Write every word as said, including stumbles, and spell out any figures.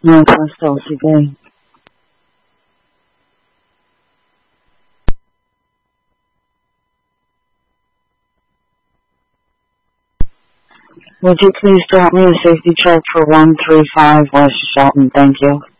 Northwest L C D. Would you please drop me a safety check for one three five West Shelton? Thank you.